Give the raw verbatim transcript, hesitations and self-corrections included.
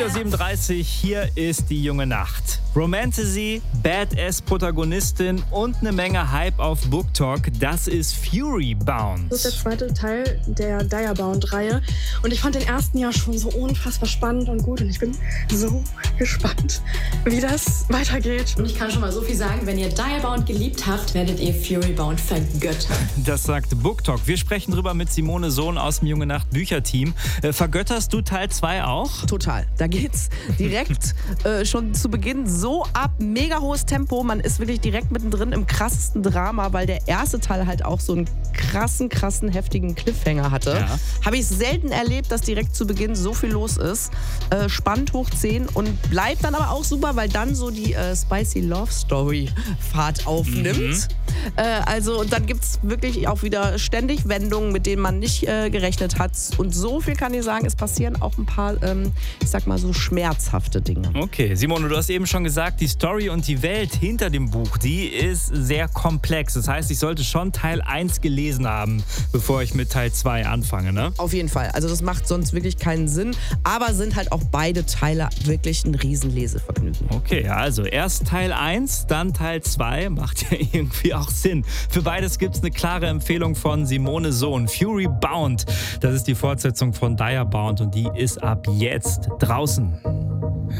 Uhr siebenunddreißig, hier ist die junge Nacht. Romantasy, Badass-Protagonistin und eine Menge Hype auf BookTok. Das ist Fury Bound. Das ist der zweite Teil der Diabound-Reihe. Und ich fand den ersten ja schon so unfassbar spannend und gut. Und ich bin so gespannt, wie das weitergeht. Und ich kann schon mal so viel sagen, wenn ihr Diabound geliebt habt, werdet ihr Fury Bound vergöttern. Das sagt BookTok. Wir sprechen drüber mit Simone Sohn aus dem Junge Nacht Bücherteam. Äh, vergötterst du Teil zwei auch? Total. Da geht's direkt äh, schon zu Beginn so ab. Mega hohes Tempo. Man ist wirklich direkt mittendrin im krassesten Drama, weil der erste Teil halt auch so einen krassen, krassen, heftigen Cliffhanger hatte. Ja. Habe ich selten erlebt, dass direkt zu Beginn so viel los ist. Äh, spannend hoch zehn und bleibt dann aber auch super, weil dann so die äh, Spicy Love Story Fahrt aufnimmt. Mhm. Äh, also und dann gibt es wirklich auch wieder ständig Wendungen, mit denen man nicht äh, gerechnet hat. Und so viel kann ich sagen, es passieren auch ein paar, ähm, ich sag mal so schmerzhafte Dinge. Okay, Simone, du hast eben schon gesagt, die Story und die Welt hinter dem Buch, die ist sehr komplex. Das heißt, ich sollte schon Teil eins gelesen haben, bevor ich mit Teil zwei anfange, ne? Auf jeden Fall. Also das macht sonst wirklich keinen Sinn. Aber sind halt auch beide Teile wirklich ein Riesenlesevergnügen. Okay, also erst Teil eins, dann Teil zwei. Macht ja irgendwie auch Sinn. Für beides gibt es eine klare Empfehlung von Simone Sohn. Fury Bound, das ist die Fortsetzung von Diabound und die ist ab jetzt draußen.